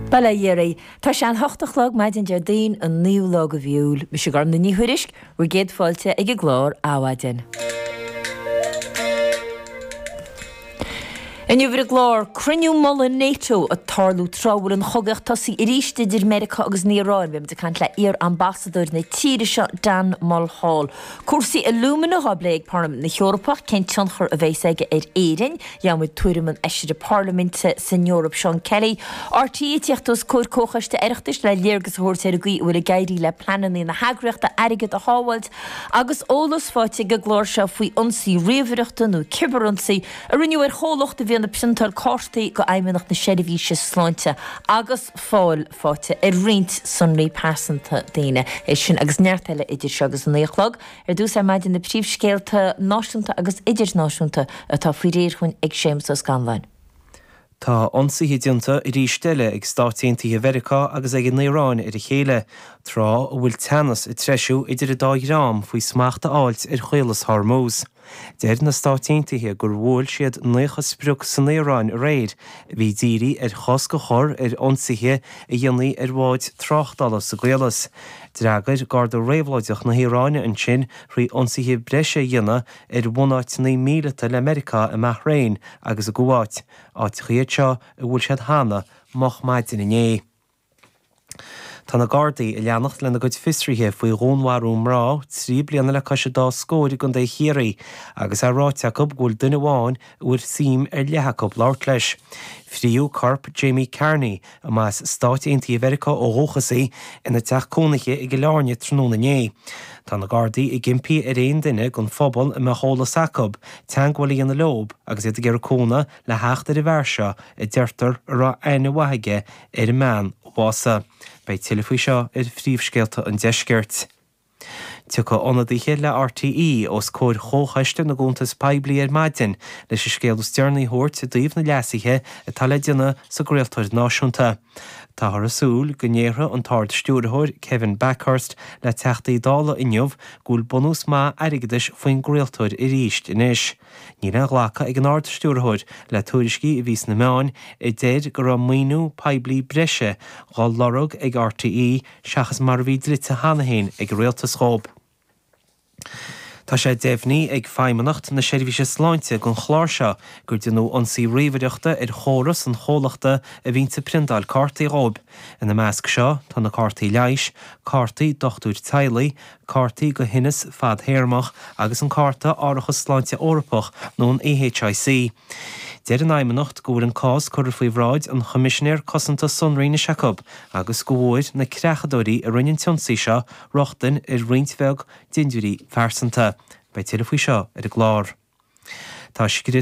Bala Yeri, tá sé an 8 lag maidin Jardín an níú lag a bhiúil, mi sé gar na níhuirisc, ur géad fáilte ag glár áhaidin. En yfir glár, criniú molla NATO a tarlú trábhar an chogacht tosí iríiste dir America agus Níráin, bim de cant le ambassador na tíire Dan Mulhall. Cursaí illumin a habléig Parliament na Europach cén tionchar a bhéis aige éirin, jaamid tuairim an eisiir Parlamente san Europe Sean Kelly. RTE tíochttas cúr cóchaiste eireachtais le léargus thuirtear a gí uair a gairí le planan na hagraachta airigad a hábhailt, agus ólas fáite go glár seo faoi ionsaí riamhaireachta nó ciberonsaí a rinneú chólacht a na psintal cóstaí go aimimeach na séidirhí sláinte agus fáil fáte rint sunraí pásanta daine sin agus neartile idir segus an échlog dús maidin na príomhscéalta náisiúnta agus idirnáisiúnta atá faoi réirchuin ag sémas os ganmhain. Tá ionsaí dionta i rístelle ag stáitianta America agus ag Níráin ar a chéile trá bhfuil teannas i treisiú idir a dágrám faoi smaachta áilt ar chuilas Hormuz. Deir na stáitiantaithe gur bhfuil siad nuchas sprúch san Níráin réir, bhí dírí ar chos go chor ar ionsaithe i dhéanaí ar bháid tráchdalas sa ghuialas. Dreagair garda réomhláideach na Híráine an sin faoi ionsaithe breise dhéana ar 1.9 míle le America i Bahrain agus a Gúáit, áit chiad seo a bhfuil siad hána moch maidin inné. Tá na Gardaí i leannacht lena goid fistrithe faoi rónharú mrá, 3 bliana le caiise dá scóir gon dé chéirí, agus a ráiteach gúil duine bháin uair sim ar letheach láir leis. Friú Corp Jamie Carney a más stáitianta America ó Hóchasaí ina teachcónaige i go learne tróna né. Tá na Gardaí i gimpí ar aon duine gon phobal i meóla Sacob, teanghfuil na lob agus iad gur cóna le heachtar i bhharse i deirtar rá aine waige ar meán bhása. Bei tilfaí seo ar phríomhscéalta an deisceart. Tucha ionadaithe le RTE os cóir chóchaiste na gúntas peblií ar maidin leis is scéal stearnaí thuirt a daobh na leasaiche atá le déanana sa gréaltair náisiúnta. Tá thar asúil go ndéire an tard stúrthóir Kevin Backhurst le teachtaí dála inniuh gúil bonús má airigeadais faoin gréaltair i ríist inis. Ní an ghlacha ag an ard stúrthóir le tuairiscí i bhís na meáin i déir gur an muoinú peblií breise gá lorug ag RTE seachas mar bhí drite hanahéin ag réaltas chób. Tá sé déimhní ag feimimeacht na séirbhíse sláinte gon chláir seo gur denú ionsaí riomhaireachta ar chóras an chólachta a bhínta prindal cartaí rób. Ina measc seo tá na cartaí leiis, cartaí dochtúir tailaí, cartaí go hinnis fad héirmach agus an carta áireachas sláinte Orpach nó an AHIC. Deir an aimimeacht gúil an cás chuir faoi bhráid an chomisisinéir cosanta Sunraí na Seacob agus go bhfuir na creachadóirí a rinnean tionsaí seo rochtain ar rintbheag dinúirí fearsanta. Bei tilfaí seo ar a glár. Tá